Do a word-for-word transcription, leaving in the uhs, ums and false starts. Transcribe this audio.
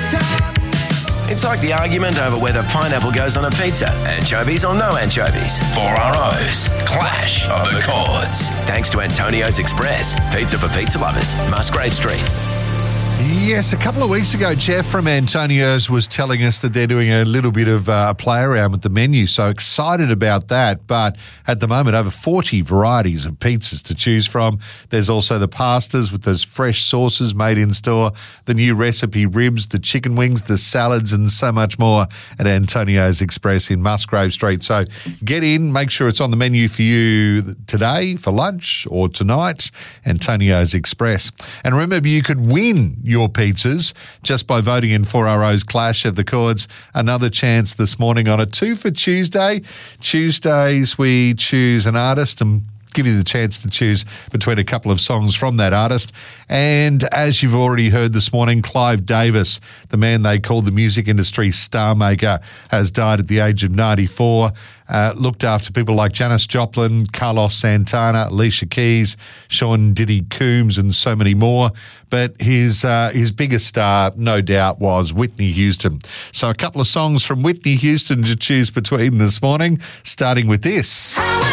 It's like the argument over whether pineapple goes on a pizza. Anchovies or no anchovies? Four R O's. Clash of the Chords. Thanks to Antonio's Express. Pizza for pizza lovers. Musgrave Street. Yes, a couple of weeks ago, Jeff from Antonio's was telling us that they're doing a little bit of uh, play around with the menu. So excited about that. But at the moment, over forty varieties of pizzas to choose from. There's also the pastas with those fresh sauces made in store, the new recipe ribs, the chicken wings, the salads, and so much more at Antonio's Express in Musgrave Street. So get in, make sure it's on the menu for you today, for lunch, or tonight. Antonio's Express. And remember, you could win your pizzas just by voting in four R O's Clash of the Chords. Another chance this morning on a two for Tuesday. Tuesdays we choose an artist and give you the chance to choose between a couple of songs from that artist. And as you've already heard this morning, Clive Davis, the man they called the music industry star maker, has died at the age of ninety-four. Uh, looked after people like Janis Joplin, Carlos Santana, Alicia Keys, Sean Diddy Coombs, and so many more. But his uh, his biggest star, no doubt, was Whitney Houston. So a couple of songs from Whitney Houston to choose between this morning, starting with this.